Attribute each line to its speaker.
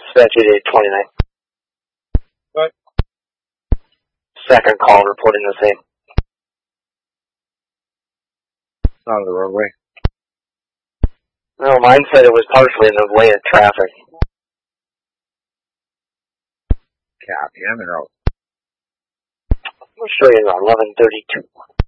Speaker 1: Statute 829.
Speaker 2: What?
Speaker 1: Second call reporting the same.
Speaker 2: Out of the roadway.
Speaker 1: No, mine said it was partially in the way of traffic.
Speaker 2: Copy, I'm in route.
Speaker 1: I'll show you the 1132.